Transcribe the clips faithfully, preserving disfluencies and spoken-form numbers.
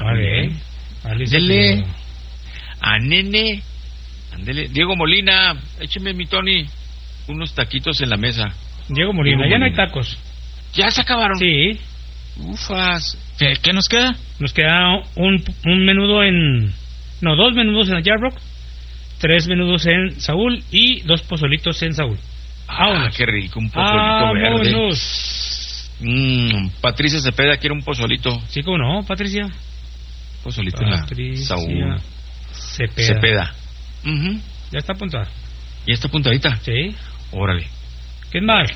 Vale. Ándele. A nene. Ándele. Diego Molina, écheme mi Tony unos taquitos en la mesa. Diego Molina, Diego ya Molina. no hay tacos. ¿Ya se acabaron? Sí. Ufas. ¿Qué, qué nos queda? Nos queda un, un menudo en... No, dos menudos en la Yard Rock, tres menudos en Saúl y dos pozolitos en Saúl. Ah, Vámonos. qué rico, un pozolito verde. Vámonos. Mm, Patricia Cepeda quiere un pozolito. Sí, ¿cómo no, Patricia? Pozolito en la Patricia Saúl. Cepeda. Cepeda. Uh-huh. Ya está apuntada. ¿Y esta puntadita? Sí. Órale. ¿Qué más?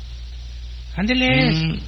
Ándele. Mm,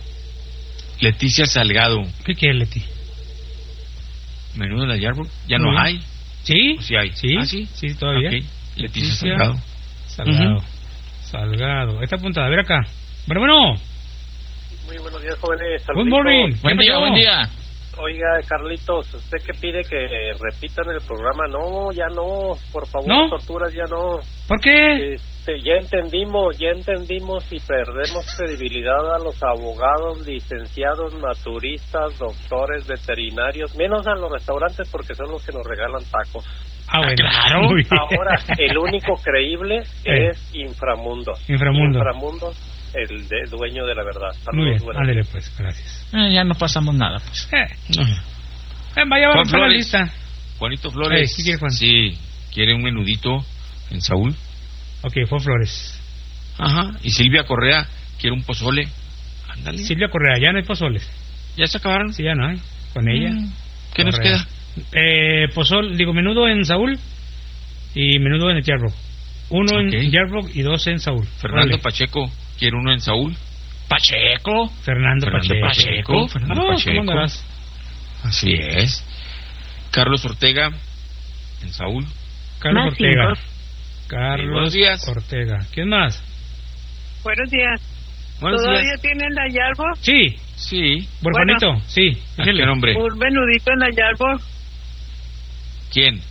Leticia Salgado. ¿Qué quiere, Leti? Menú de la Yard Rock. Ya Muy no bien. hay. ¿Sí? ¿O sí hay? Sí. ¿Ah, sí? Sí, todavía. Okay. Leticia, Leticia Salgado. Salgado. Uh-huh. Salgado. Está apuntada. A ver acá. Bueno, bueno. Muy buenos días, jóvenes. Good morning. Buen ¿Qué día, pasó? buen día. Oiga, Carlitos, ¿usted qué pide que repitan el programa? No, ya no, por favor, ¿No? torturas, ya no. ¿Por qué? Este, ya entendimos, ya entendimos y perdemos credibilidad a los abogados, licenciados, naturistas, doctores, veterinarios, menos a los restaurantes porque son los que nos regalan tacos. Ah, bueno. claro. Muy bien. Ahora, el único creíble Eh. es Inframundo. Inframundo. Inframundo, el de, dueño de la verdad. Muy Saludos, bien. buenos Ándele, días. pues. Gracias. Eh, ya no pasamos nada, pues. Eh. No. Eh, vaya, Juan vamos a la Flores. lista. Juanito Flores. Eh, ¿qué quiere, Juan? Sí, quiere un menudito en Saúl. Ok, fue Flores. Ajá. Y Silvia Correa quiere un pozole. Ándale. Silvia Correa, ya no hay pozoles. ¿Ya se acabaron? Sí, ya no hay. Con ella. Mm, ¿Qué nos Correa. queda? Eh, pozol, digo, menudo en Saúl y menudo en el Yard Rock. Uno Ok. en Yard Rock y dos en Saúl. Fernando Órale. Pacheco quiere uno en Saúl. Pacheco. Fernando, Fernando Pacheco. Pacheco, Fernando Ah, Pacheco. ¿cómo andarás? Así es. Carlos Ortega en Saúl. Carlos Más Ortega. cinco. Carlos Buenos días. Ortega. ¿Quién más? Buenos días. Buenos ¿Todavía días. tienen la Yarbo? Sí. Sí. Borjonito. Sí. ¿A qué Déjele. nombre? Un menudito en la Yarbo. ¿Quién?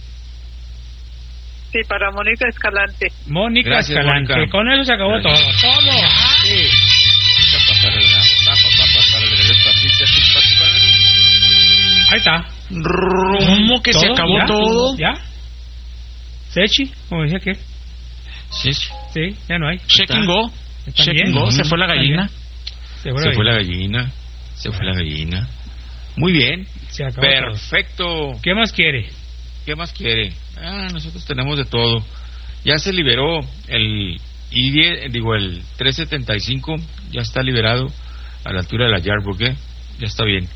Sí, para Mónica Escalante. Mónica Gracias, Escalante. Mónica. Con eso se acabó Gracias. todo. Todo. Sí. Va a pasar el- va a pasar- va a pasar el despacito, despacito. Ahí está. ¿Cómo que se ¿Todo? acabó ¿Ya? todo? ¿Ya? ¿Sechi? Como decía que. Sí, sí. Sí, ya no hay. Check and go. Check También. and go. Se Ujú. fue la gallina. Se fue, Se la fue la gallina. gallina. Se fue la gallina. Muy bien. Se acabó todo. Perfecto. ¿Qué más quiere? ¿Qué más quiere? Ah, nosotros tenemos de todo. Ya se liberó el I diez, digo el trescientos setenta y cinco, ya está liberado a la altura de la Yard Rock, ¿eh? Ya está bien.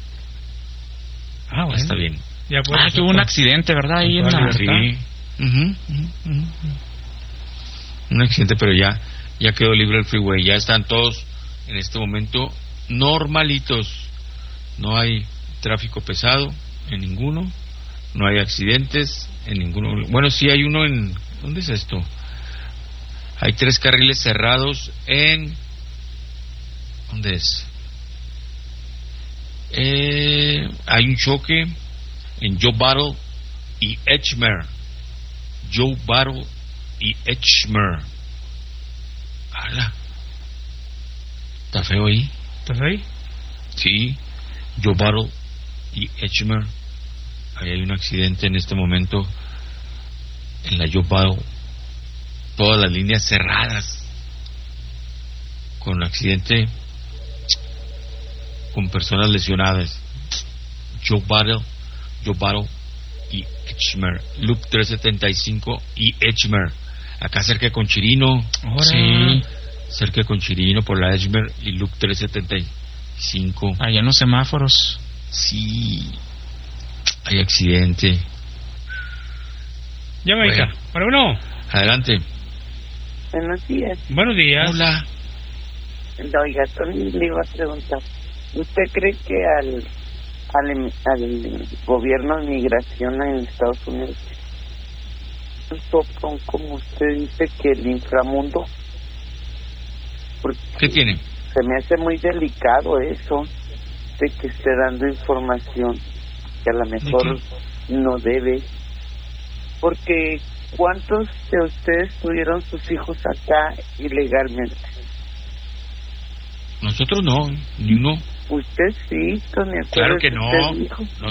Ah, Ya bueno. está bien. Ya puede Ah, ser que hubo un con- accidente, ¿verdad? Ahí en con toda la... libertad. Sí. Ujú, ujú, ujú. Un accidente, pero ya ya quedó libre el freeway. Ya están todos en este momento normalitos. No hay tráfico pesado en ninguno. No hay accidentes en ninguno. Bueno, sí hay uno en... ¿Dónde es esto? Hay tres carriles cerrados en... ¿Dónde es? Eh, hay un choque en Joe Battle y Edgemere. Joe Battle y Edgemere. ¡Hala! ¿Está feo ahí? ¿Estás ahí? Sí. Joe Battle y Edgemere. Ahí hay un accidente en este momento en la Joe Battle. Todas las líneas cerradas. Con un accidente con personas lesionadas. Joe Battle, Joe Battle y Edgemere. Loop trescientos setenta y cinco y Edgemere. Acá cerca de Conchirino. Ahora. Sí. Cerca de Conchirino por la Edgemere y Loop trescientos setenta y cinco. Allá en los semáforos. Sí. Hay accidente. Llama, Bueno. hija. Bueno, bueno. Adelante. Buenos días. Buenos días. Hola. Oiga, Tony le iba a preguntar. ¿Usted cree que al, al, al gobierno de migración en Estados Unidos tocan, como usted dice, que el inframundo? Porque ¿Qué tiene? se me hace muy delicado eso de que esté dando información que a lo mejor no debe, porque ¿cuántos de ustedes tuvieron sus hijos acá ilegalmente? Nosotros no, ni uno. Usted sí, Tony, Claro que acuérdese, no. usted dijo.